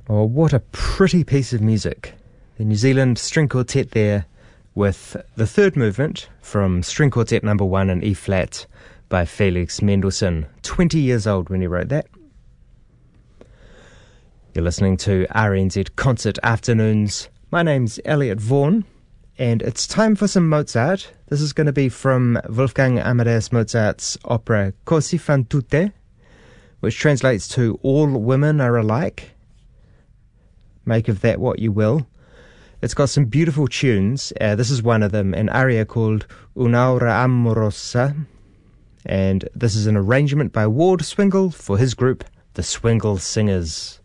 Oh, what a pretty piece of music. The New Zealand String Quartet there with the third movement from String Quartet number 1 in E-flat by Felix Mendelssohn, 20 years old when he wrote that. You're listening to RNZ Concert Afternoons. My name's Elliot Vaughan, and it's time for some Mozart. This is going to be from Wolfgang Amadeus Mozart's opera Così fan tutte, which translates to All Women Are Alike. Make of that what you will. It's got some beautiful tunes. This is one of them, an aria called Un'aura amorosa. And this is an arrangement by Ward Swingle for his group, the Swingle Singers.